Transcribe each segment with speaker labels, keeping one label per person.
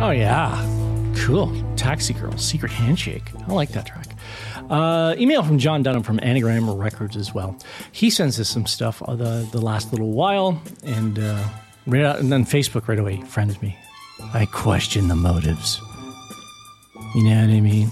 Speaker 1: Oh, yeah. Cool. Taxi Girl, Secret Handshake. I like that track. Email from John Dunham from Anagram Records as well. He sends us some stuff the last little while, and then Facebook right away friends me. I question the motives. You know what I mean?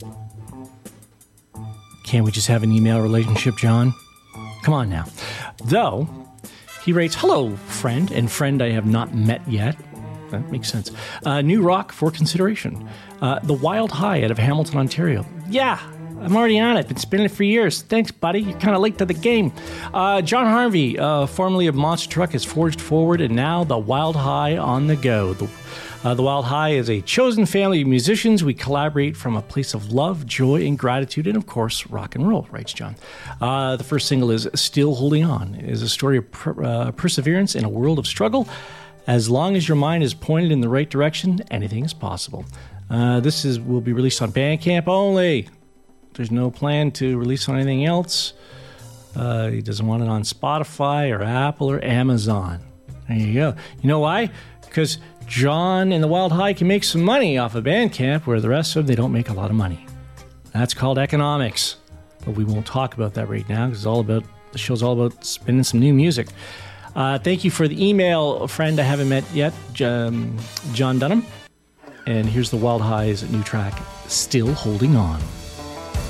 Speaker 1: Can't we just have an email relationship, John? Come on now. Though, he writes, hello, friend, and friend I have not met yet. That makes sense. New rock for consideration. The Wild High out of Hamilton, Ontario. Yeah, I'm already on it. Been spinning it for years. Thanks, buddy. You're kind of late to the game. John Harvey, formerly of Monster Truck, has forged forward, and now the Wild High on the go. The Wild High is a chosen family of musicians. We collaborate from a place of love, joy, and gratitude, and of course, rock and roll, writes John. The first single is Still Holding On. It is a story of perseverance in a world of struggle. As long as your mind is pointed in the right direction, anything is possible. This will be released on Bandcamp only. There's no plan to release on anything else. He doesn't want it on Spotify or Apple or Amazon. There you go. You know why? Because John and the Wild High can make some money off of Bandcamp, where the rest of them, they don't make a lot of money. That's called economics. But we won't talk about that right now, because the show's all about spinning some new music. Thank you for the email, friend I haven't met yet, John Dunham. And here's the Wild High's new track, Still Holding On.